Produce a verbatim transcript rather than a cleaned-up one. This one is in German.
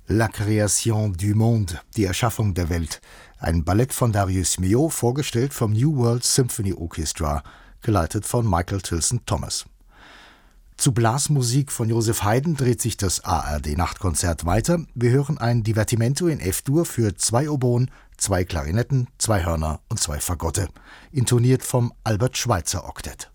La création du monde, die Erschaffung der Welt. Ein Ballett von Darius Milhaud, vorgestellt vom New World Symphony Orchestra, geleitet von Michael Tilson Thomas. Zu Blasmusik von Joseph Haydn dreht sich das A R D-Nachtkonzert weiter. Wir hören ein Divertimento in F-Dur für zwei Oboen, zwei Klarinetten, zwei Hörner und zwei Fagotte, intoniert vom Albert Schweitzer Oktett.